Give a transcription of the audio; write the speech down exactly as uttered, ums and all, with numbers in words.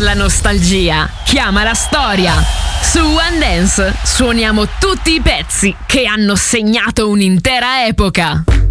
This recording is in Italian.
la nostalgia, chiama la storia. Su One Dance suoniamo tutti i pezzi che hanno segnato un'intera epoca.